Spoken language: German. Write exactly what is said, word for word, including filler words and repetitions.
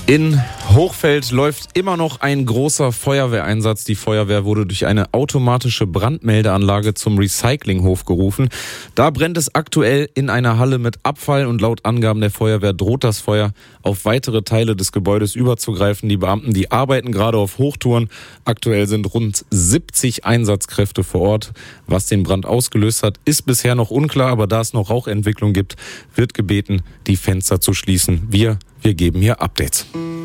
In Hochfeld läuft immer noch ein großer Feuerwehreinsatz. Die Feuerwehr wurde durch eine automatische Brandmeldeanlage zum Recyclinghof gerufen. Da brennt es aktuell in einer Halle mit Abfall und laut Angaben der Feuerwehr droht das Feuer auf weitere Teile des Gebäudes überzugreifen. Die Beamten, die arbeiten gerade auf Hochtouren. Aktuell sind rund siebzig Einsatzkräfte vor Ort. Was den Brand ausgelöst hat, ist bisher noch unklar, aber da es noch Rauchentwicklung gibt, wird gebeten, die Fenster zu schließen. Wir Wir geben hier Updates.